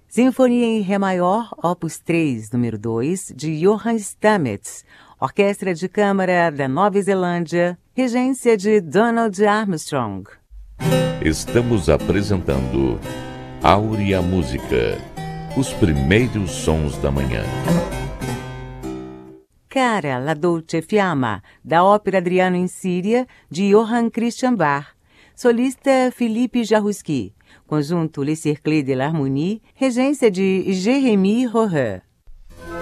Sinfonia em Ré maior, opus 3, número 2, de Johann Stamitz, Orquestra de Câmara da Nova Zelândia, regência de Donald Armstrong. Estamos apresentando Áurea Música, os primeiros sons da manhã. Cara, la dolce fiamma, da ópera Adriano em Síria, de Johann Christian Bach. Solista Philippe Jaroussky. Conjunto Les Cercles de l'Harmonie, regência de Jérémie Roher.